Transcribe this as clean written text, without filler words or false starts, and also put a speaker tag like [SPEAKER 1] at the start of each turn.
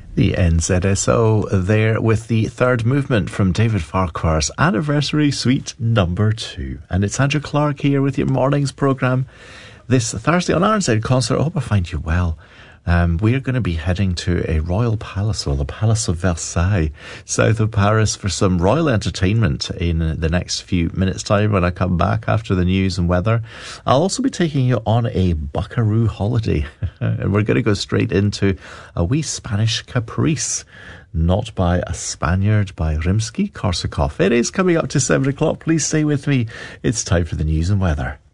[SPEAKER 1] The NZSO there with the third movement from David Farquhar's Anniversary Suite number 2. And it's Andrew Clark here with your morning's programme this Thursday on RNZ Concert. I hope I find you well. We are going to be heading to a royal palace, or the Palace of Versailles, south of Paris, for some royal entertainment in the next few minutes' time when I come back after the news and weather. I'll also be taking you on a buckaroo holiday. And we're going to go straight into a wee Spanish caprice, not by a Spaniard, by Rimsky-Korsakov. It is coming up to 7 o'clock. Please stay with me. It's time for the news and weather.